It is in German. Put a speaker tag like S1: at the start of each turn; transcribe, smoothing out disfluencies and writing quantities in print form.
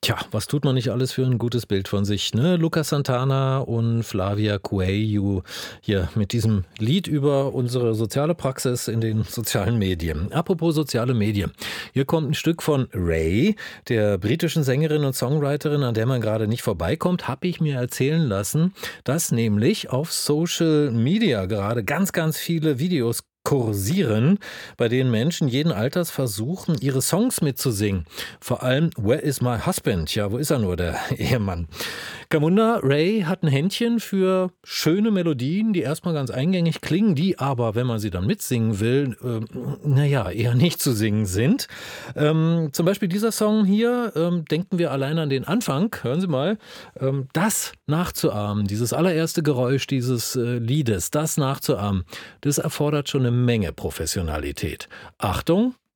S1: Tja, was tut man nicht alles für ein gutes Bild von sich, ne? Lucas Santana und Flavia Coelho hier mit diesem Lied über unsere soziale Praxis in den sozialen Medien. Apropos soziale Medien. Hier kommt ein Stück von Ray, der britischen Sängerin und Songwriterin, an der man gerade nicht vorbeikommt, habe ich mir erzählen lassen, dass nämlich auf Social Media gerade ganz, ganz viele Videos kursieren, bei denen Menschen jeden Alters versuchen, ihre Songs mitzusingen. Vor allem Where is my husband? Ja, wo ist er nur, der Ehemann? Kamunda Ray hat ein Händchen für schöne Melodien, die erstmal ganz eingängig klingen, die aber, wenn man sie dann mitsingen will, eher nicht zu singen sind. Zum Beispiel dieser Song hier, denken wir allein an den Anfang, hören Sie mal, das nachzuahmen, dieses allererste Geräusch dieses Liedes, das nachzuahmen, das erfordert schon eine Menge Professionalität. Achtung,